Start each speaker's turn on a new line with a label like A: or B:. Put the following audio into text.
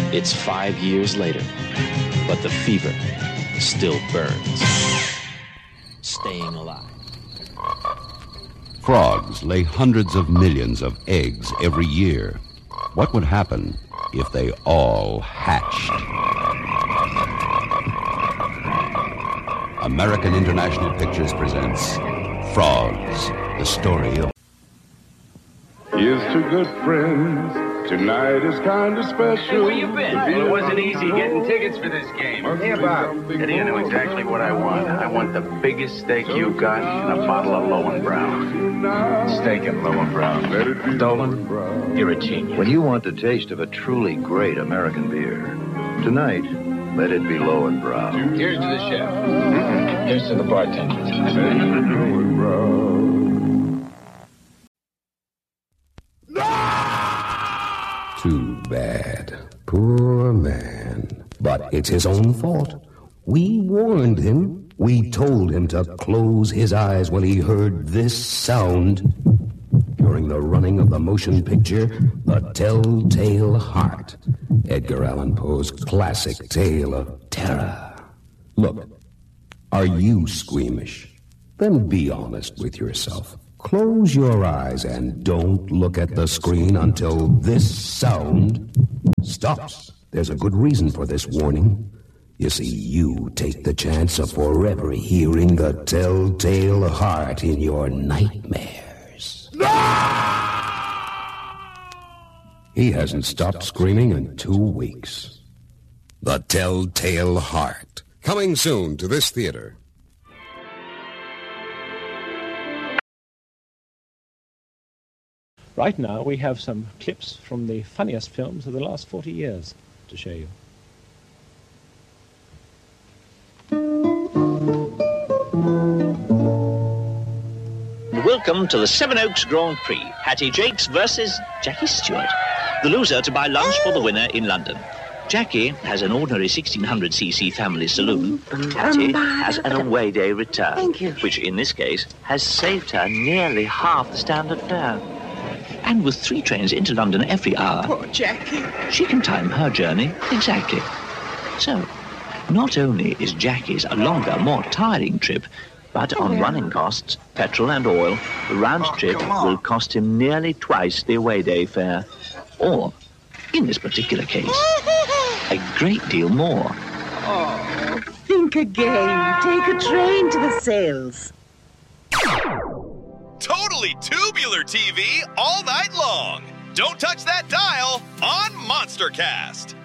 A: It's 5 years later, but the fever still burns. Staying alive.
B: Frogs lay hundreds of millions of eggs every year. What would happen if they all hatched? American International Pictures presents Frogs, the story of...
C: Here's to good friends. Tonight is kind of special.
D: Hey, where you been? Well, it wasn't easy getting tickets for this game.
C: Hey, Bob.
D: Eddie, I know exactly what I want. I want the biggest steak you've got and a bottle of Lowenbrau. Steak and Lowenbrau. Dolan, you're a genius.
E: When you want the taste of a truly great American beer, tonight, let it be Lowenbrau.
D: Here's to the chef. Here's to the bartender.
C: Lowenbrau.
F: Too bad. Poor man. But it's his own fault. We warned him. We told him to close his eyes when he heard this sound during the running of the motion picture, The Telltale Heart, Edgar Allan Poe's classic tale of terror. Look, are you squeamish? Then be honest with yourself. Close your eyes and don't look at the screen until this sound stops. There's a good reason for this warning. You see, you take the chance of forever hearing the telltale heart in your nightmares. He hasn't stopped screaming in 2 weeks. The Telltale Heart. Coming soon to this theater.
G: Right now, we have some clips from the funniest films of the last 40 years to show you.
H: Welcome to the Sevenoaks Grand Prix. Hattie Jakes versus Jackie Stewart. The loser to buy lunch for the winner in London. Jackie has an ordinary 1600cc family saloon. Hattie has an away day return.
I: Thank you.
H: Which, in this case, has saved her nearly half the standard fare. And with 3 trains into London every hour...
I: Poor Jackie.
H: She can time her journey exactly. So, not only is Jackie's a longer, more tiring trip, but on running costs, petrol and oil, the round trip will cost him nearly twice the away day fare. Or, in this particular case, a great deal more.
I: Oh, think again. Take a train to the sales.
J: Totally tubular TV all night long. Don't touch that dial on Monstercast.